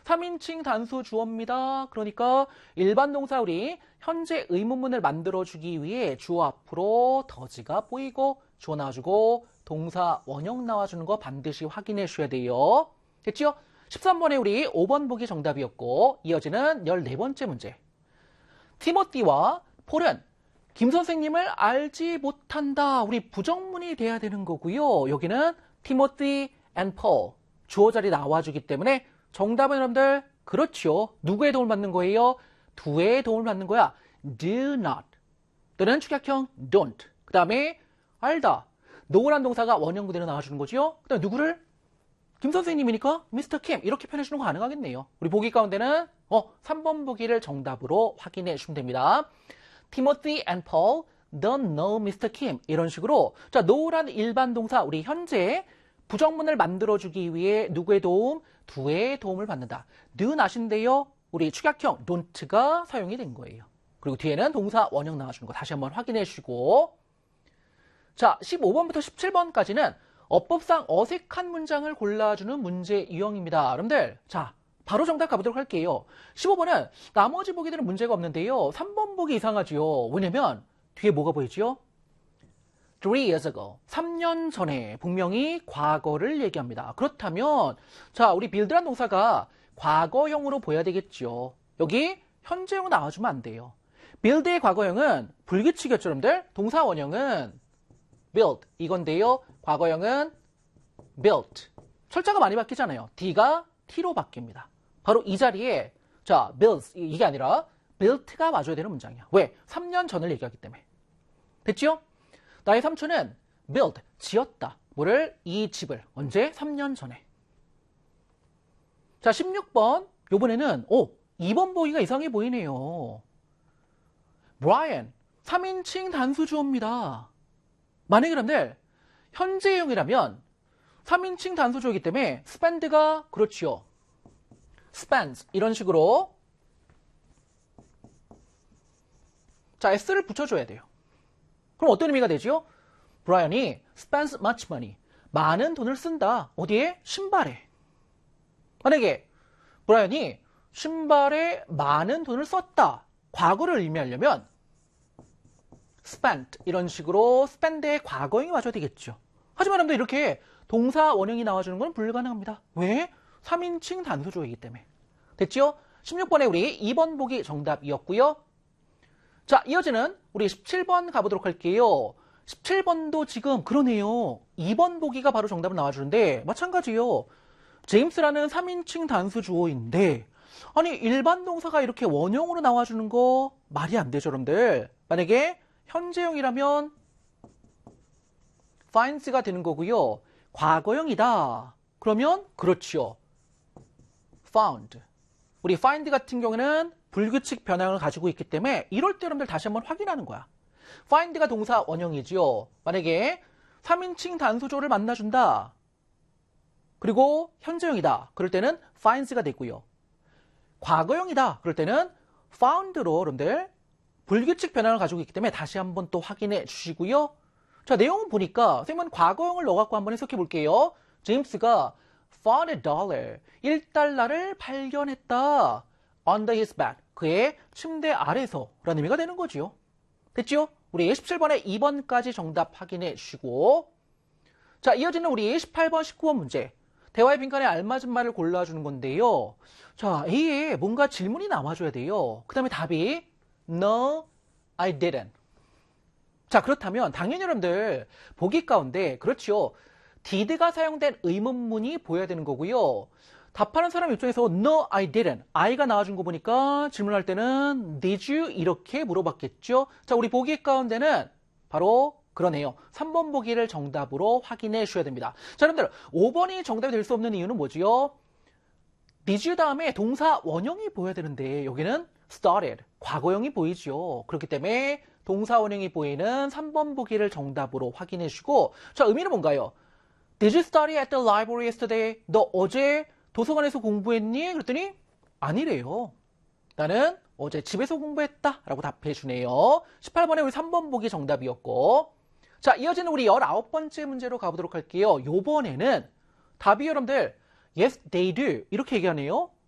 3인칭 단수 주어입니다. 그러니까 일반 동사 우리 현재 의문문을 만들어주기 위해 주어 앞으로 더지가 보이고 주어 나와주고 동사 원형 나와주는 거 반드시 확인해 주셔야 돼요. 됐죠? 13번에 우리 5번 보기 정답이었고 이어지는 14번째 문제. 티모티와 폴은 김 선생님을 알지 못한다. 우리 부정문이 돼야 되는 거고요. 여기는 티모티 and Paul 주어 자리 나와주기 때문에 정답은 여러분들 그렇죠. 누구의 도움을 받는 거예요? 두의 도움을 받는 거야. Do not 또는 축약형 don't. 그 다음에 알다. know란 동사가 원형 그대로 나와주는 거죠. 그 다음에 누구를? 김 선생님이니까 미스터 킴 이렇게 표현해주는 거 가능하겠네요. 우리 보기 가운데는 3번 보기를 정답으로 확인해 주시면 됩니다. Timothy and Paul don't know Mr. Kim 이런 식으로 자 know란 일반 동사 우리 현재 부정문을 만들어주기 위해 누구의 도움? 두의 도움을 받는다. do not인데요. 우리 축약형 don't가 사용이 된 거예요. 그리고 뒤에는 동사 원형 나와주는 거 다시 한번 확인해 주시고 자 15번부터 17번까지는 어법상 어색한 문장을 골라주는 문제 유형입니다. 여러분들 자 바로 정답 가보도록 할게요. 15번은 나머지 보기들은 문제가 없는데요. 3번 보기 이상하죠. 왜냐면 뒤에 뭐가 보이죠? 3 years ago. 3년 전에 분명히 과거를 얘기합니다. 그렇다면 자 우리 build란 동사가 과거형으로 보여야 되겠죠. 여기 현재형 나와주면 안 돼요. build의 과거형은 불규칙이었죠. 여러분들 동사 원형은 build 이건데요. 과거형은 built. 철자가 많이 바뀌잖아요. D가 T로 바뀝니다. 바로 이 자리에 자 builds 이게 아니라 built가 맞아야 되는 문장이야. 왜? 3년 전을 얘기하기 때문에. 됐죠? 나의 삼촌은 build, 지었다. 뭐를? 이 집을. 언제? 3년 전에. 자 16번 요번에는 2번 보기가 이상해 보이네요. Brian 3인칭 단수 주어입니다. 만약에 여러분들 현재형이라면 3인칭 단수 주어이기 때문에 spend가 그렇지요. spends 이런 식으로 자 s를 붙여줘야 돼요. 그럼 어떤 의미가 되죠? 브라이언이 spends much money 많은 돈을 쓴다. 어디에? 신발에. 만약에 브라이언이 신발에 많은 돈을 썼다. 과거를 의미하려면 spent 이런 식으로 spend의 과거형이 맞아야 되겠죠. 하지만 여러분들 이렇게 동사 원형이 나와주는 건 불가능합니다. 왜? 3인칭 단수조이기 때문에. 됐죠? 16번에 우리 2번 보기 정답이었고요. 자, 이어지는 우리 17번 가보도록 할게요. 17번도 지금 그러네요. 2번 보기가 바로 정답을 나와주는데 마찬가지요. 제임스라는 3인칭 단수 주어인데 아니 일반 동사가 이렇게 원형으로 나와주는 거 말이 안 되죠, 여러분들. 만약에 현재형이라면 finds가 되는 거고요. 과거형이다. 그러면 그렇죠. found. 우리 find 같은 경우에는 불규칙 변형을 가지고 있기 때문에 이럴 때 여러분들 다시 한번 확인하는 거야. find가 동사 원형이지요. 만약에 3인칭 단수조를 만나준다. 그리고 현재형이다. 그럴 때는 finds가 되고요. 과거형이다. 그럴 때는 found로 여러분들 불규칙 변형을 가지고 있기 때문에 다시 한번 또 확인해 주시고요. 자, 내용은 보니까 선생님은 과거형을 넣어갖고 한번 해석해 볼게요. 제임스가 found a dollar, 1달러를 발견했다. under his bed, 그의 침대 아래서 라는 의미가 되는 거죠. 됐죠? 우리 17번에 2번까지 정답 확인해 주시고 자, 이어지는 우리 18번, 19번 문제. 대화의 빈칸에 알맞은 말을 골라주는 건데요. 자, A에 뭔가 질문이 나와줘야 돼요. 그 다음에 답이 No, I didn't. 자, 그렇다면 당연히 여러분들 보기 가운데 그렇죠. did가 사용된 의문문이 보여야 되는 거고요. 답하는 사람 입장에서 No, I didn't. I가 나와준 거 보니까 질문할 때는 Did you? 이렇게 물어봤겠죠. 자, 우리 보기 가운데는 바로 그러네요. 3번 보기를 정답으로 확인해 주셔야 됩니다. 자, 여러분들 5번이 정답이 될 수 없는 이유는 뭐지요? Did you 다음에 동사 원형이 보여야 되는데 여기는 started, 과거형이 보이죠. 그렇기 때문에 동사 원형이 보이는 3번 보기를 정답으로 확인해 주시고 자, 의미는 뭔가요? Did you study at the library yesterday? 너 어제 도서관에서 공부했니? 그랬더니 아니래요. 나는 어제 집에서 공부했다 라고 답해 주네요. 18번에 우리 3번 보기 정답이었고 자, 이어지는 우리 19번째 문제로 가보도록 할게요. 요번에는 답이 여러분들 Yes, they do 이렇게 얘기하네요.